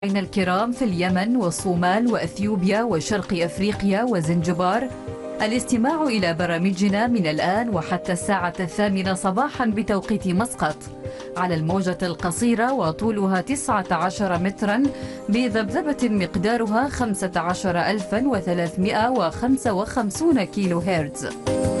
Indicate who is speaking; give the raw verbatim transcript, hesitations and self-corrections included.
Speaker 1: مستمعينا الكرام في اليمن والصومال وأثيوبيا وشرق أفريقيا وزنجبار، الاستماع إلى برامجنا من الآن وحتى الساعة الثامنة صباحا بتوقيت مسقط على الموجة القصيرة وطولها تسعة عشر مترا بذبذبة مقدارها خمسة عشر ألفا وثلاثمئة وخمسة وخمسين كيلو هرتز.